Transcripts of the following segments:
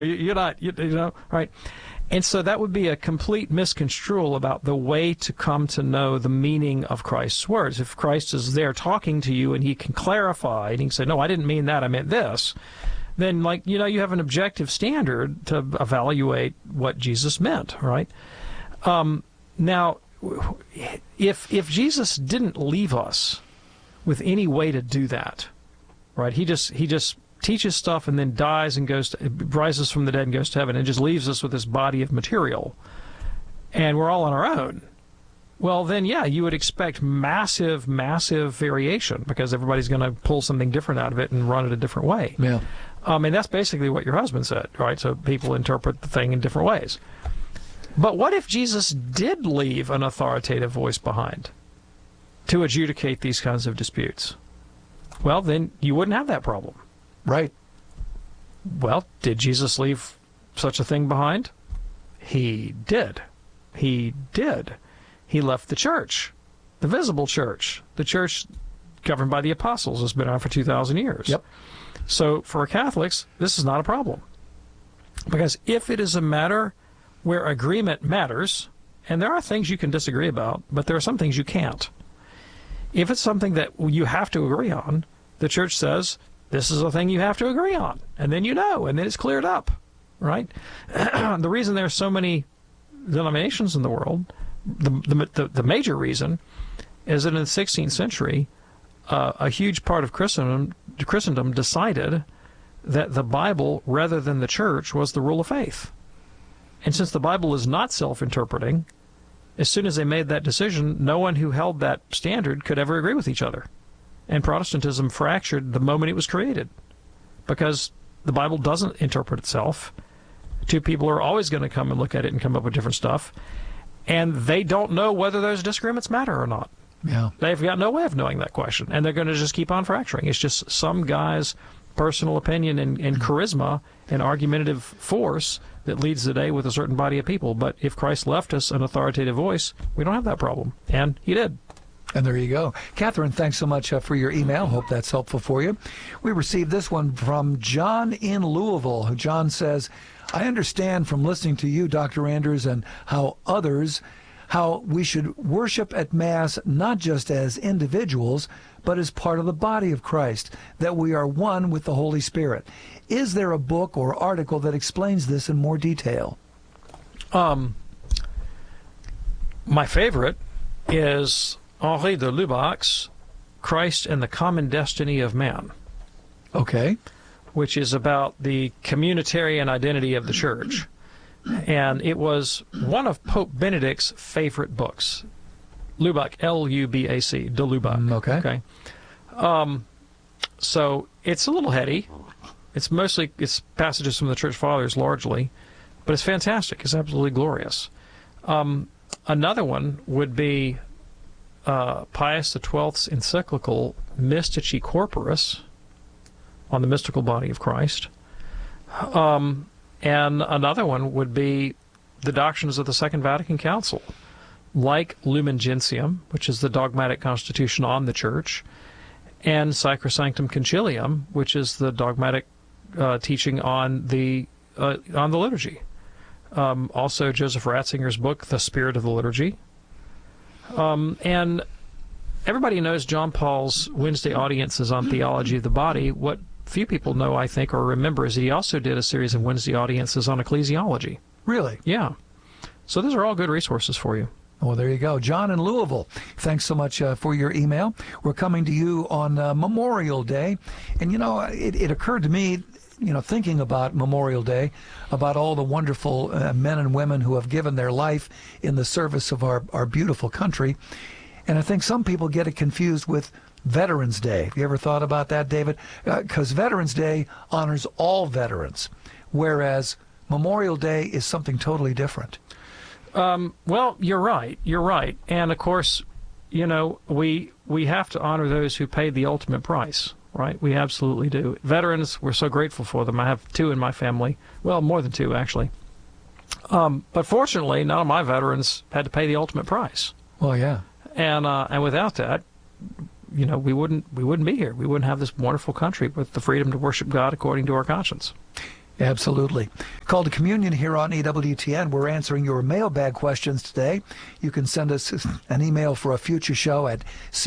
You're not, you know, right? And so that would be a complete misconstrual about the way to come to know the meaning of Christ's words. If Christ is there talking to you and he can clarify and he can say, no, I didn't mean that, I meant this, then, like, you know, you have an objective standard to evaluate what Jesus meant, right? Now, if Jesus didn't leave us with any way to do that, right? He just teaches stuff and then dies and rises from the dead and goes to heaven and just leaves us with this body of material, and we're all on our own. Well, then, yeah, you would expect massive, massive variation because everybody's going to pull something different out of it and run it a different way. Yeah. And that's basically what your husband said, right? So people interpret the thing in different ways. But what if Jesus did leave an authoritative voice behind to adjudicate these kinds of disputes? Well, then you wouldn't have that problem. Right. Well, did Jesus leave such a thing behind? He did. He did. He left the church, the visible church, the church governed by the apostles has been around for 2,000 years. Yep. So for Catholics, this is not a problem. Because if it is a matter where agreement matters, and there are things you can disagree about, but there are some things you can't. If it's something that you have to agree on, the church says, this is a thing you have to agree on. And then you know, and then it's cleared up, right? The reason there are so many denominations in the world, the major reason, is that in the 16th century, a huge part of Christendom decided that the Bible, rather than the church, was the rule of faith. And since the Bible is not self-interpreting, as soon as they made that decision, no one who held that standard could ever agree with each other. And Protestantism fractured the moment it was created, because the Bible doesn't interpret itself. Two people are always going to come and look at it and come up with different stuff, and they don't know whether those disagreements matter or not. Yeah. They've got no way of knowing that question, and they're going to just keep on fracturing. It's just some guy's personal opinion and charisma and argumentative force that leads the day with a certain body of people. But if Christ left us an authoritative voice, we don't have that problem, and he did. And there you go. Catherine, thanks so much for your email. Hope that's helpful for you. We received this one from John in Louisville. John says, I understand from listening to you, Dr. Anders, and how we should worship at Mass not just as individuals, but as part of the body of Christ, that we are one with the Holy Spirit. Is there a book or article that explains this in more detail? My favorite is Henri de Lubac's Christ and the Common Destiny of Man. Okay. Which is about the communitarian identity of the church. And it was one of Pope Benedict's favorite books. Lubac, L-U-B-A-C, de Lubac. Okay. So it's a little heady. It's passages from the Church Fathers largely, but it's fantastic. It's absolutely glorious. Another one would be Pius XII's encyclical Mystici Corporis on the mystical body of Christ. And another one would be the doctrines of the Second Vatican Council, like Lumen Gentium, which is the dogmatic constitution on the Church, and Sacrosanctum Concilium, which is the dogmatic teaching on the liturgy. Also, Joseph Ratzinger's book, The Spirit of the Liturgy. And everybody knows John Paul's Wednesday audiences on theology of the body. What few people know, I think, or remember, is that he also did a series of Wednesday audiences on ecclesiology. Really? Yeah. So those are all good resources for you. Well, there you go. John in Louisville, thanks so much for your email. We're coming to you on Memorial Day. And, it occurred to me, thinking about Memorial Day, about all the wonderful men and women who have given their life in the service of our beautiful country. And I think some people get it confused with Veterans Day. Have you ever thought about that, David? Because Veterans Day honors all veterans, whereas Memorial Day is something totally different. Well, you're right. You're right. And, of course, we have to honor those who paid the ultimate price, right? We absolutely do. Veterans, we're so grateful for them. I have 2 in my family. Well, more than 2, actually. But fortunately, none of my veterans had to pay the ultimate price. Well, yeah. And without that, we wouldn't be here. We wouldn't have this wonderful country with the freedom to worship God according to our conscience. Absolutely. Call to communion here on EWTN. We're answering your mailbag questions today. You can send us an email for a future show at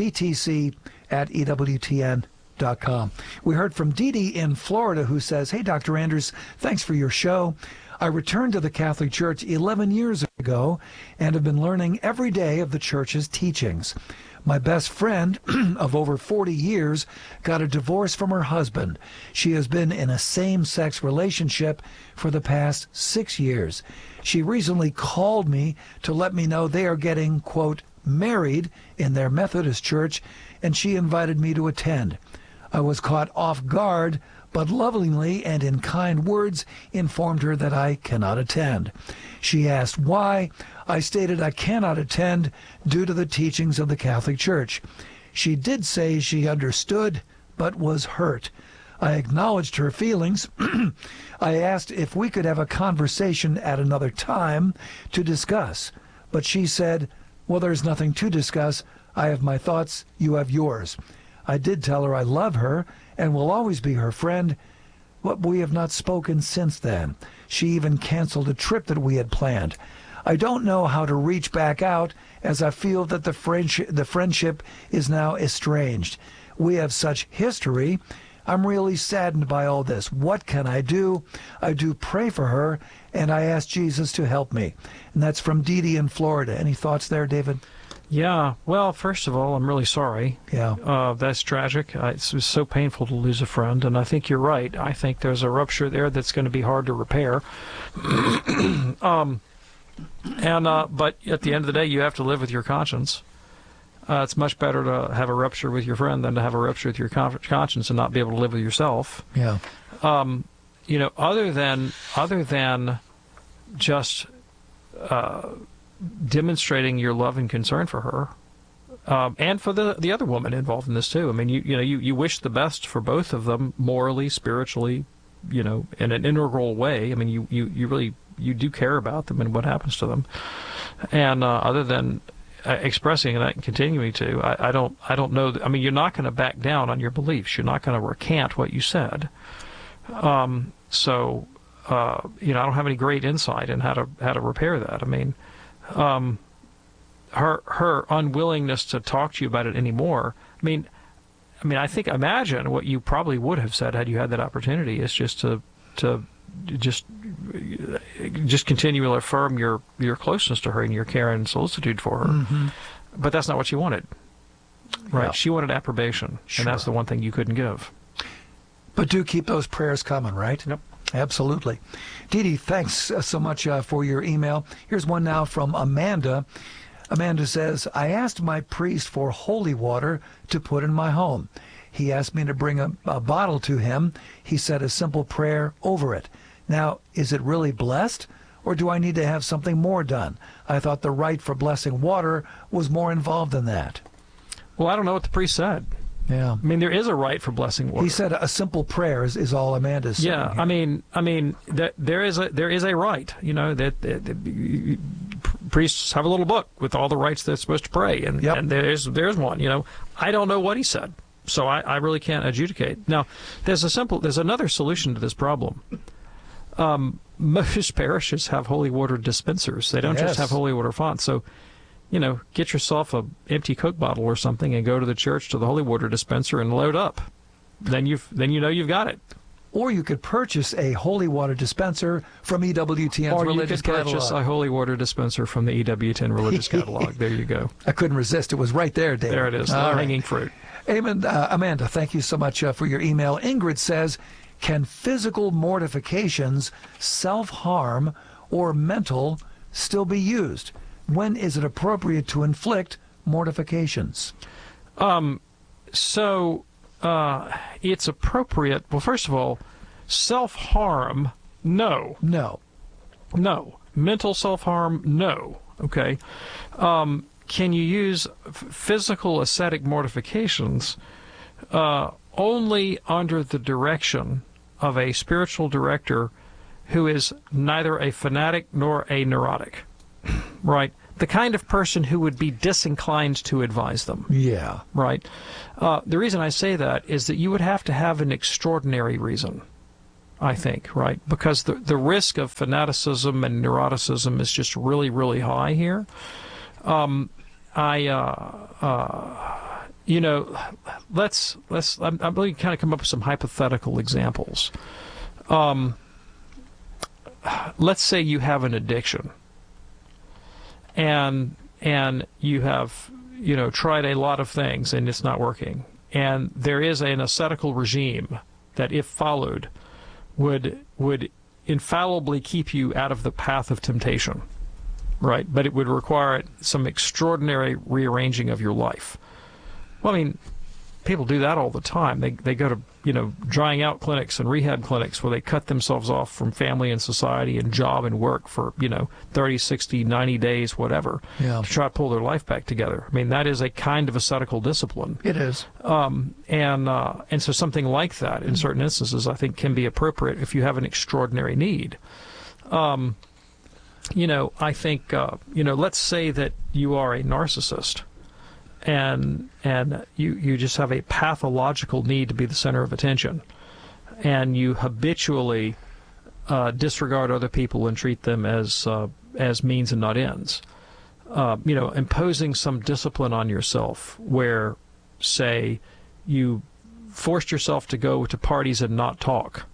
ctc@ewtn.com. We heard from Dee Dee in Florida, who says, "Hey, Dr. Anders, thanks for your show. I returned to the Catholic Church 11 years ago and have been learning every day of the Church's teachings. My best friend of over 40 years got a divorce from her husband. She has been in a same-sex relationship for the past 6 years. She recently called me to let me know they are getting, quote, married in their Methodist church, and she invited me to attend. I was caught off guard, but lovingly and in kind words informed her that I cannot attend. She asked why. I stated I cannot attend due to the teachings of the Catholic Church. She did say she understood, but was hurt. I acknowledged her feelings. I asked if we could have a conversation at another time to discuss, but she said, well, there's nothing to discuss. I have my thoughts, you have yours. I did tell her I love her and will always be her friend, but we have not spoken since then. She even canceled a trip that we had planned. I don't know how to reach back out, as I feel that the friendship is now estranged. We have such history. I'm really saddened by all this. What can I do? I do pray for her, and I ask Jesus to help me." And that's from Dee Dee in Florida. Any thoughts there, David? Yeah, well, first of all, I'm really sorry. Yeah. That's tragic. It's so painful to lose a friend, and I think you're right. I think there's a rupture there that's going to be hard to repair. But at the end of the day, you have to live with your conscience. It's much better to have a rupture with your friend than to have a rupture with your conscience and not be able to live with yourself. Yeah. Other than just demonstrating your love and concern for her, and for the other woman involved in this too. I mean, you wish the best for both of them, morally, spiritually, in an integral way. I mean, you really do care about them and what happens to them. And other than expressing that and continuing to, I don't know. I mean, you're not going to back down on your beliefs. You're not going to recant what you said. I don't have any great insight in how to repair that. I mean, her unwillingness to talk to you about it anymore. I mean, imagine what you probably would have said had you had that opportunity is just to continually affirm your closeness to her and your care and solicitude for her. Mm-hmm. But that's not what she wanted. Right? Yeah. She wanted approbation, sure. And that's the one thing you couldn't give. But do keep those prayers coming, right? Yep. Absolutely. Dee Dee, thanks so much for your email. Here's one now from Amanda. Amanda says, I asked my priest for holy water to put in my home. He asked me to bring a bottle to him. He said a simple prayer over it. Now, is it really blessed, or do I need to have something more done? I thought the rite for blessing water was more involved than that. Well, I don't know what the priest said. Yeah. I mean, there is a rite for blessing water. He said a simple prayer is all Amanda's saying. Yeah, here. I mean there is a rite, that priests have a little book with all the rites they're supposed to pray, and, yep. And there's one, I don't know what he said, so I really can't adjudicate. Now, there's another solution to this problem. Most parishes have holy water dispensers. They don't just have holy water fonts. So, get yourself a empty Coke bottle or something and go to the church to the holy water dispenser and load up. Then you've got it. Or you could purchase a holy water dispenser from EWTN's Religious Catalog. Or you could purchase a holy water dispenser from the EWTN Religious Catalog. There you go. I couldn't resist. It was right there, David. There it is. Hanging fruit. Amanda, thank you so much for your email. Ingrid says, can physical mortifications, self-harm, or mental still be used? When is it appropriate to inflict mortifications? It's appropriate. Well, first of all, self-harm, no. No. Mental self-harm, no. Okay. Can you use physical ascetic mortifications only under the direction of a spiritual director who is neither a fanatic nor a neurotic? Right? The kind of person who would be disinclined to advise them. Yeah. Right? The reason I say that is that you would have to have an extraordinary reason. I think, right? Because the risk of fanaticism and neuroticism is just really, really high here. I'm really kind of come up with some hypothetical examples. Let's say you have an addiction, and you have tried a lot of things and it's not working, and there is an ascetical regime that, if followed, would infallibly keep you out of the path of temptation, right? But it would require some extraordinary rearranging of your life. Well, I mean, people do that all the time. They go to drying out clinics and rehab clinics where they cut themselves off from family and society and job and work for 30, 60, 90 days, whatever, to try to pull their life back together. I mean, that is a kind of ascetical discipline. It is. And so something like that in certain instances I think can be appropriate if you have an extraordinary need. I think let's say that you are a narcissist, and you just have a pathological need to be the center of attention, and you habitually disregard other people and treat them as means and not ends. Imposing some discipline on yourself where, say, you forced yourself to go to parties and not talk,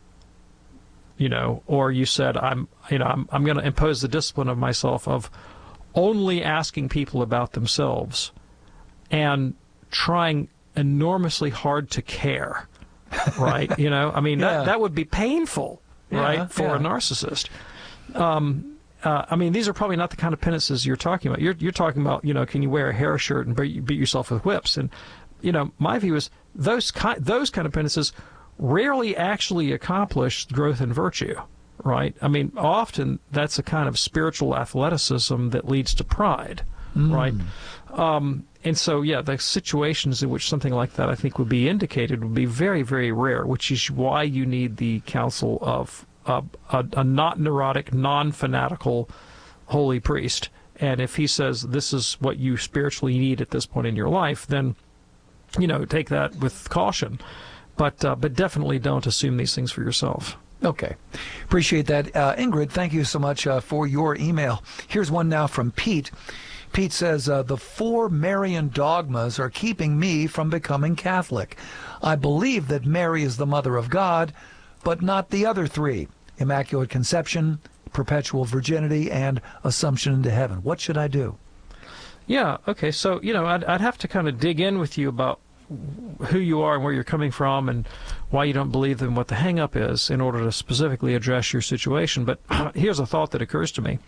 or you said, I'm going to impose the discipline of myself of only asking people about themselves and trying enormously hard to care, right? That would be painful, right, for a narcissist. These are probably not the kind of penances you're talking about. You're talking about, can you wear a hair shirt and beat yourself with whips? And, my view is those kind of penances rarely actually accomplish growth in virtue, right? I mean, often that's a kind of spiritual athleticism that leads to pride, right? And so, the situations in which something like that I think would be indicated would be very, very rare, which is why you need the counsel of a not neurotic, non-fanatical holy priest. And if he says this is what you spiritually need at this point in your life, then, take that with caution. But definitely don't assume these things for yourself. Okay. Appreciate that. Ingrid, thank you so much for your email. Here's one now from Pete. Pete says, the 4 Marian dogmas are keeping me from becoming Catholic. I believe that Mary is the Mother of God, but not the other 3, Immaculate Conception, Perpetual Virginity, and Assumption into Heaven. What should I do? Yeah, okay. So, I'd have to kind of dig in with you about who you are and where you're coming from and why you don't believe them, what the hang-up is, in order to specifically address your situation. But here's a thought that occurs to me.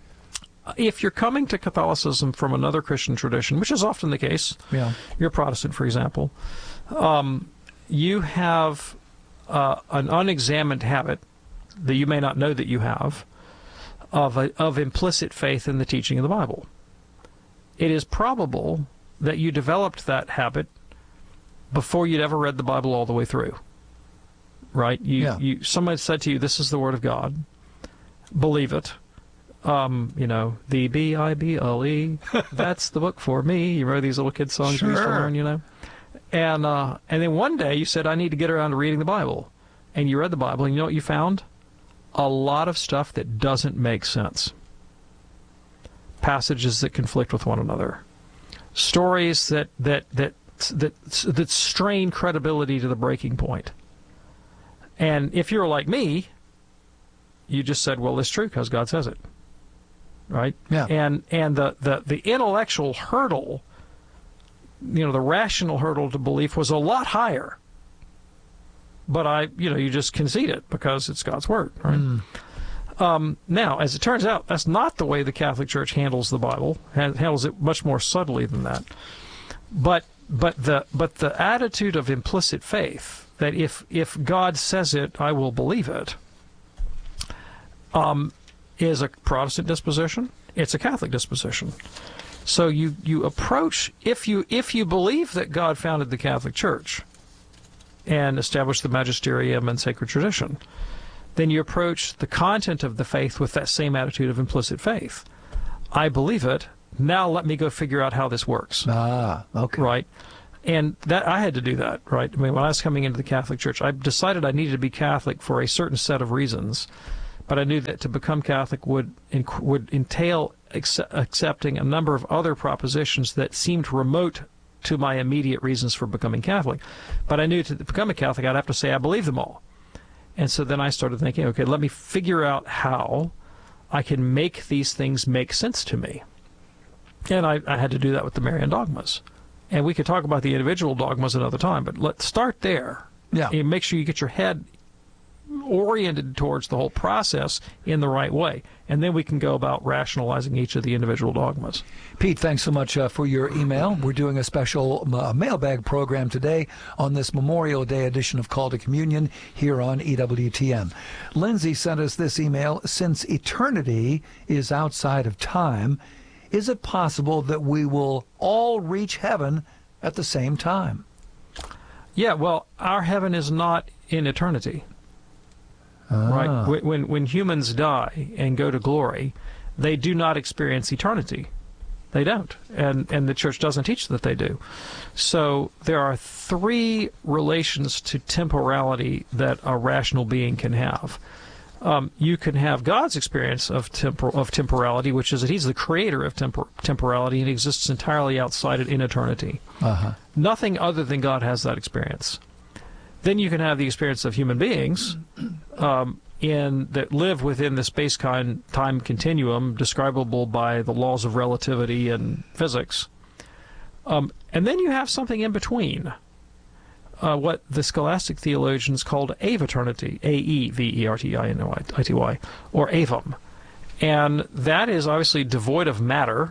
If you're coming to Catholicism from another Christian tradition, which is often the case, you're Protestant, for example, you have an unexamined habit that you may not know that you have of implicit faith in the teaching of the Bible. It is probable that you developed that habit before you'd ever read the Bible all the way through, right? Somebody said to you, this is the Word of God. Believe it. The Bible, that's the book for me. You remember these little kid songs we used to learn, And then one day you said, I need to get around to reading the Bible. And you read the Bible, and you know what you found? A lot of stuff that doesn't make sense. Passages that conflict with one another. Stories that strain credibility to the breaking point. And if you're like me, you just said, well, it's true because God says it. Right? Yeah. And the intellectual hurdle, the rational hurdle to belief was a lot higher. But you just concede it because it's God's Word, right? Now, as it turns out, that's not the way the Catholic Church handles the Bible. Handles it much more subtly than that. But the attitude of implicit faith, that if God says it, I will believe it, is a Protestant disposition. It's a Catholic disposition. So you approach, if you believe that God founded the Catholic Church and established the magisterium and sacred tradition, then you approach the content of the faith with that same attitude of implicit faith. I believe it. Now let me go figure out how this works. Okay. Right? And that I had to do that, right? I mean, when I was coming into the Catholic Church, I decided I needed to be Catholic for a certain set of reasons, but I knew that to become Catholic would entail accepting a number of other propositions that seemed remote to my immediate reasons for becoming Catholic. But I knew to become a Catholic, I'd have to say I believe them all. And so then I started thinking, okay, let me figure out how I can make these things make sense to me. And I had to do that with the Marian dogmas. And we could talk about the individual dogmas another time, but let's start there. Yeah. And make sure you get your head oriented towards the whole process in the right way. And then we can go about rationalizing each of the individual dogmas. Pete, thanks so much for your email. We're doing a special mailbag program today on this Memorial Day edition of Call to Communion here on EWTN. Lindsay sent us this email. Since eternity is outside of time, is it possible that we will all reach heaven at the same time? Yeah, well, our heaven is not in eternity. Right? When humans die and go to glory, they do not experience eternity. They don't. And the church doesn't teach that they do. So there are three relations to temporality that a rational being can have. You can have God's experience of temporality, which is that He's the creator of temporality and exists entirely outside it in eternity. Nothing other than God has that experience. Then you can have the experience of human beings that live within the space-time continuum describable by the laws of relativity and physics. And then you have something in between, what the scholastic theologians called aeviternity, A-E-V-E-R-T-I-N-I-T-Y, or avum. And that is obviously devoid of matter,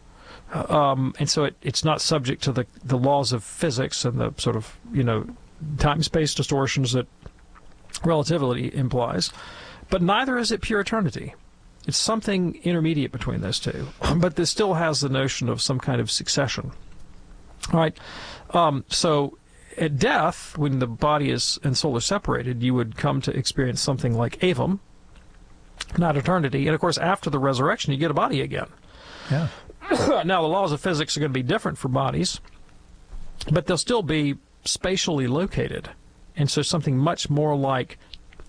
and so it's not subject to the laws of physics and the sort of, time-space distortions that relativity implies, but neither is it pure eternity. It's something intermediate between those two, but this still has the notion of some kind of succession. All right, so at death, when the body and soul are separated, you would come to experience something like avum, not eternity, and of course after the resurrection you get a body again. Yeah. Now the laws of physics are going to be different for bodies, but they'll still be spatially located, and so something much more like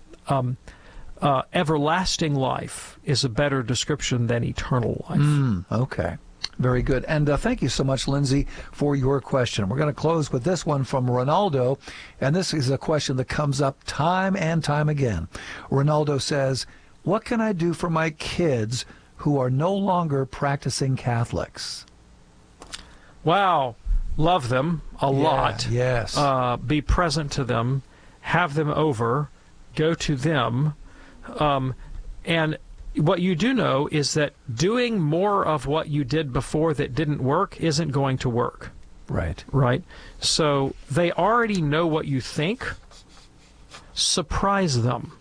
everlasting life is a better description than eternal life. Okay, very good. And thank you so much, Lindsay, for your question. We're going to close with this one from Ronaldo, and this is a question that comes up time and time again. Ronaldo says, what can I do for my kids who are no longer practicing Catholics? Wow. Love them a lot. Yes. Be present to them. Have them over. Go to them. And what you do know is that doing more of what you did before that didn't work isn't going to work. Right. Right? So they already know what you think. Surprise them.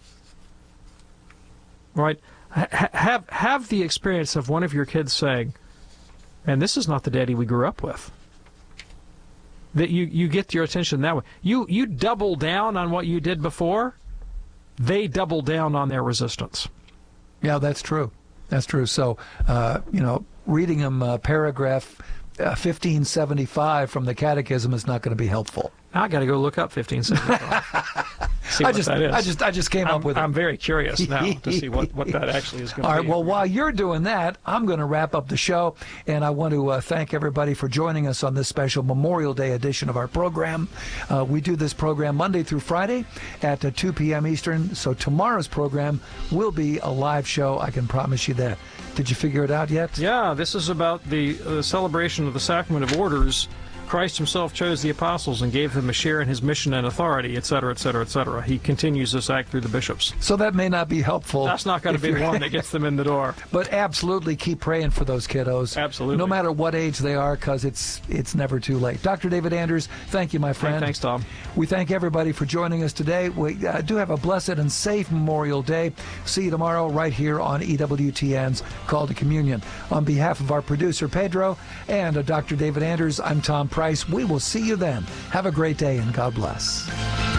Right? Have the experience of one of your kids saying, man, this is not the daddy we grew up with. That you get your attention that way. You double down on what you did before, they double down on their resistance. Yeah, that's true. That's true. So, reading them paragraph 1575 from the Catechism is not going to be helpful. I got to go look up 1575. See what that is. I just came up with it. I'm very curious now to see what that actually is going to be. All right, well, while you're doing that, I'm going to wrap up the show, and I want to thank everybody for joining us on this special Memorial Day edition of our program. We do this program Monday through Friday at 2 p.m. Eastern, so tomorrow's program will be a live show. I can promise you that. Did you figure it out yet? Yeah, this is about the celebration of the Sacrament of Orders. Christ himself chose the apostles and gave them a share in his mission and authority, etc., etc., etc. He continues this act through the bishops. So that may not be helpful. That's not going to be the one that gets them in the door. But absolutely keep praying for those kiddos. Absolutely. No matter what age they are, because it's never too late. Dr. David Anders, thank you, my friend. Hey, thanks, Tom. We thank everybody for joining us today. We do have a blessed and safe Memorial Day. See you tomorrow right here on EWTN's Call to Communion. On behalf of our producer, Pedro, and Dr. David Anders, I'm Tom Price. We will see you then. Have a great day and God bless.